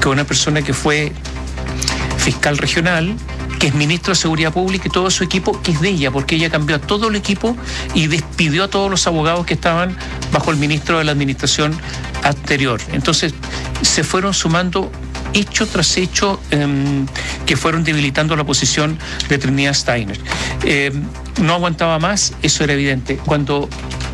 que es una persona que fue fiscal regional, que es ministro de Seguridad Pública y todo su equipo, que es de ella, porque ella cambió a todo el equipo y despidió a todos los abogados que estaban bajo el ministro de la administración anterior. Entonces, se fueron sumando hecho tras hecho que fueron debilitando la posición de Trinidad Steiner. No aguantaba más, eso era evidente. Cuando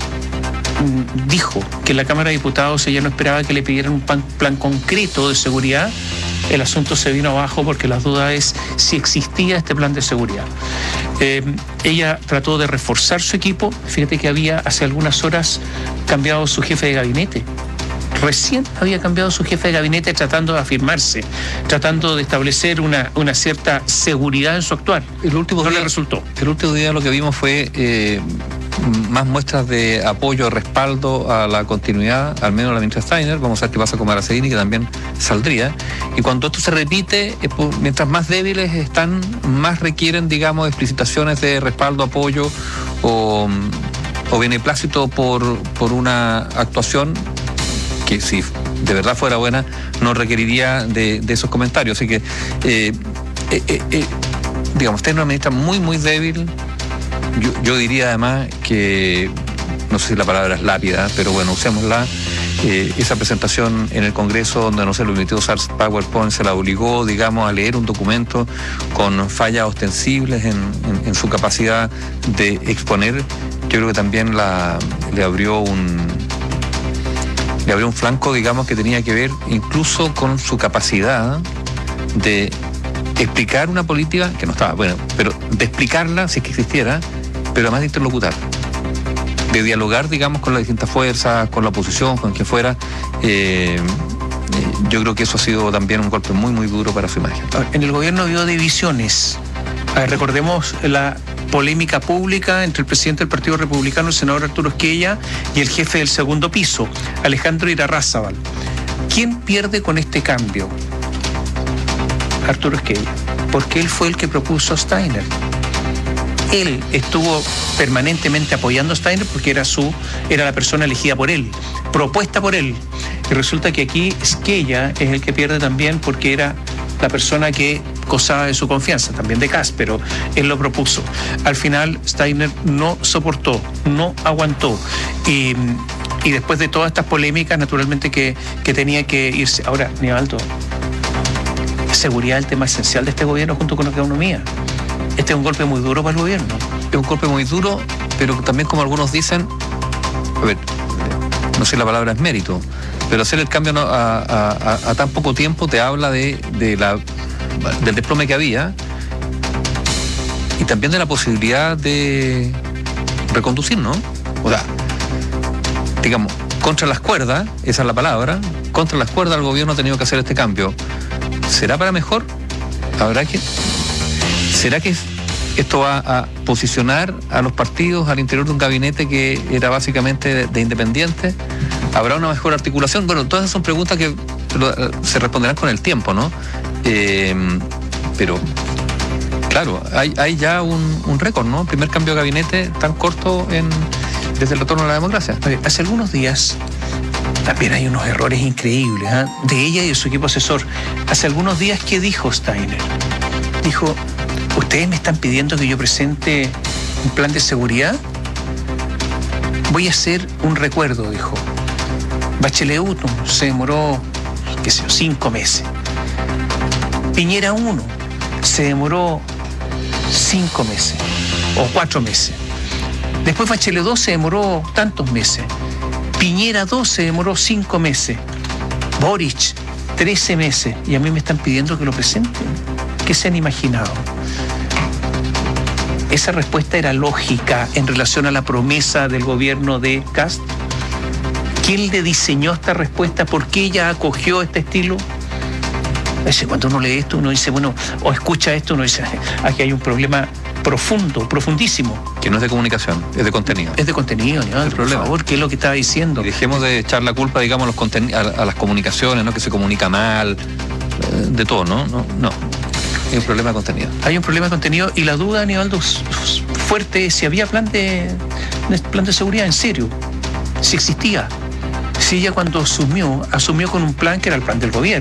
dijo que la Cámara de Diputados ella no esperaba que le pidieran un plan concreto de seguridad, el asunto se vino abajo porque la duda es si existía este plan de seguridad. Ella trató de reforzar su equipo. Fíjate que había hace algunas horas cambiado su jefe de gabinete. Recién había cambiado su jefe de gabinete tratando de afirmarse, tratando de establecer una cierta seguridad en su actuar. No le resultó. El último día lo que vimos fue más muestras de apoyo, respaldo a la continuidad, al menos a la ministra Steiner. Vamos a ver qué pasa con Maracedini, que también saldría. Y cuando esto se repite, mientras más débiles están, más requieren, digamos, explicitaciones de respaldo, apoyo o beneplácito por una actuación que, si de verdad fuera buena, no requeriría de esos comentarios. Así que, digamos, esta es una ministra muy, muy débil. Yo diría además que, no sé si la palabra es lápida, pero bueno, usémosla. Esa presentación en el Congreso, donde no se le permitió usar PowerPoint, se la obligó, digamos, a leer un documento con fallas ostensibles en su capacidad de exponer. Yo creo que también le abrió un flanco, digamos, que tenía que ver incluso con su capacidad de explicar una política que no estaba, bueno, pero de explicarla, si es que existiera, pero además de interlocutar, de dialogar, digamos, con las distintas fuerzas, con la oposición, con quien fuera. Yo creo que eso ha sido también un golpe muy, muy duro para su imagen. En el gobierno habido divisiones. Recordemos la polémica pública entre el presidente del Partido Republicano, el senador Arturo Esquella, y el jefe del segundo piso, Alejandro Irarrázaval. ¿Quién pierde con este cambio? Arturo Esquella, porque él fue el que propuso a Steiner. Él estuvo permanentemente apoyando a Steiner porque era la persona elegida por él, propuesta por él. Y resulta que aquí Esquella es el que pierde también porque era la persona que gozaba de su confianza, también de Kast, pero él lo propuso. Al final Steiner no soportó, no aguantó. Y después de todas estas polémicas, naturalmente que tenía que irse. Ahora, Nivaldo, seguridad es el tema esencial de este gobierno junto con la economía. Este es un golpe muy duro para el gobierno. Es un golpe muy duro, pero también, como algunos dicen, a ver, no sé si la palabra es mérito, pero hacer el cambio a tan poco tiempo te habla del desplome que había y también de la posibilidad de reconducir, ¿no? O sea, digamos, contra las cuerdas, esa es la palabra, contra las cuerdas el gobierno ha tenido que hacer este cambio. ¿Será para mejor? ¿Será que esto va a posicionar a los partidos al interior de un gabinete que era básicamente de independientes? ¿Habrá una mejor articulación? Bueno, todas esas son preguntas que se responderán con el tiempo, ¿no? Pero, claro, hay ya un récord, ¿no? Primer cambio de gabinete tan corto desde el retorno a la democracia. Hace algunos días también hay unos errores increíbles, ¿eh? De ella y de su equipo asesor. Hace algunos días, ¿qué dijo Steiner? Dijo: ¿ustedes me están pidiendo que yo presente un plan de seguridad? Voy a hacer un recuerdo, dijo. Bachelet 1 se demoró, 5 meses. Piñera 1 se demoró 5 meses o 4 meses. Después Bachelet 2 se demoró tantos meses. Piñera 2 se demoró 5 meses. Boric 13 meses. Y a mí me están pidiendo que lo presenten. ¿Qué se han imaginado? ¿Esa respuesta era lógica en relación a la promesa del gobierno de Kast? ¿Quién le diseñó esta respuesta? ¿Por qué ella acogió este estilo? Cuando uno lee esto, uno dice, bueno, o escucha esto, uno dice, aquí hay un problema profundo, profundísimo. Que no es de comunicación, es de contenido. Es de contenido, ¿no? Por favor, ¿qué es lo que estaba diciendo? Y dejemos de echar la culpa, digamos, a las comunicaciones, ¿no? Que se comunica mal, de todo, ¿no? No. Hay un problema de contenido. Hay un problema de contenido y la duda, Aníbaldo, fuerte es si había plan de seguridad en serio, si existía. Si ella cuando asumió con un plan que era el plan del gobierno.